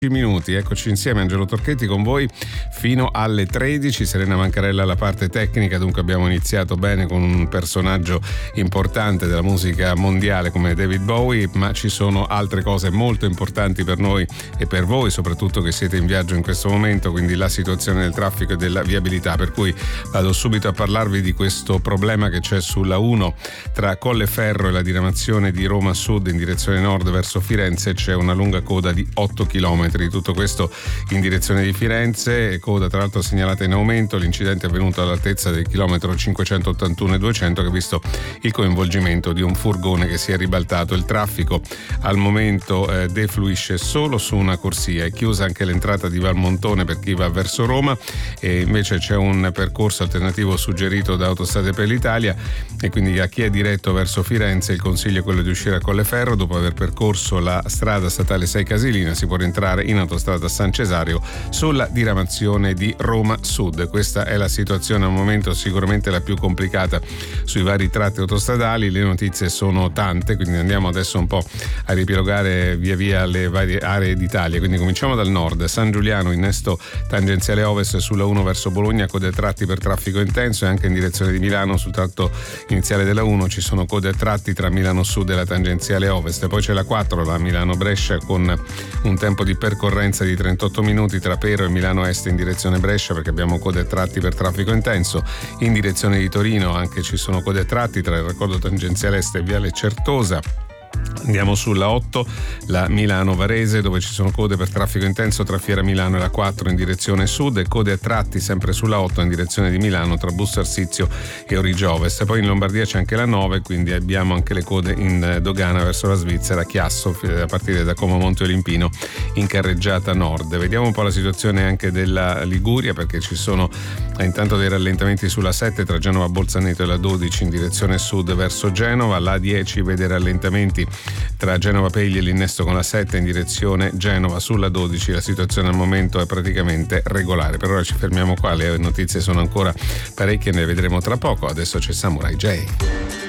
Minuti, eccoci insieme, Angelo Torchetti con voi fino alle 13, Serena Mancarella alla parte tecnica. Dunque abbiamo iniziato bene con un personaggio importante della musica mondiale come David Bowie, ma ci sono altre cose molto importanti per noi e per voi, soprattutto che siete in viaggio in questo momento, quindi la situazione del traffico e della viabilità, per cui vado subito a parlarvi di questo problema che c'è sulla 1 tra Colleferro e la diramazione di Roma Sud in direzione nord verso Firenze. C'è una lunga coda di 8 km. Tutto questo in direzione di Firenze, coda tra l'altro segnalata in aumento. L'incidente è avvenuto all'altezza del chilometro 581 e 200 che ha visto il coinvolgimento di un furgone che si è ribaltato. Il traffico al momento defluisce solo su una corsia, è chiusa anche l'entrata di Valmontone per chi va verso Roma e invece c'è un percorso alternativo suggerito da Autostrade per l'Italia e quindi a chi è diretto verso Firenze il consiglio è quello di uscire a Colleferro. Dopo aver percorso la strada statale 6 Casilina si può rientrare in autostrada San Cesario sulla diramazione di Roma Sud. Questa è la situazione al momento, sicuramente la più complicata sui vari tratti autostradali. Le notizie sono tante, quindi andiamo adesso un po' a riepilogare via via le varie aree d'Italia. Quindi cominciamo dal nord. San Giuliano, innesto tangenziale ovest sulla 1 verso Bologna, code a tratti per traffico intenso, e anche in direzione di Milano sul tratto iniziale della 1 ci sono code a tratti tra Milano Sud e la tangenziale ovest. Poi c'è la 4, la Milano-Brescia, con un tempo di percorrenza di 38 minuti tra Pero e Milano Est in direzione Brescia, perché abbiamo code a tratti per traffico intenso. In direzione di Torino anche ci sono code a tratti tra il raccordo tangenziale est e Viale Certosa. Andiamo sulla 8, la Milano-Varese, dove ci sono code per traffico intenso tra Fiera Milano e la 4 in direzione sud, e code a tratti sempre sulla 8 in direzione di Milano tra Busto Arsizio e Origia Ovest. Poi in Lombardia c'è anche la 9, quindi abbiamo anche le code in dogana verso la Svizzera, Chiasso, a partire da Como Monte Olimpino in carreggiata nord. Vediamo un po' la situazione anche della Liguria, perché ci sono intanto dei rallentamenti sulla 7 tra Genova Bolzaneto e la 12 in direzione sud verso Genova. La 10 vede rallentamenti tra Genova Pegli e l'innesto con la 7 in direzione Genova. Sulla 12 la situazione al momento è praticamente regolare. Per ora ci fermiamo qua, le notizie sono ancora parecchie, ne vedremo tra poco. Adesso c'è Samurai J.